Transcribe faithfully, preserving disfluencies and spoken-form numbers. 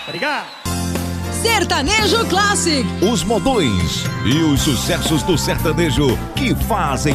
Obrigado. Sertanejo Classic. Os modões e os sucessos do sertanejo que fazem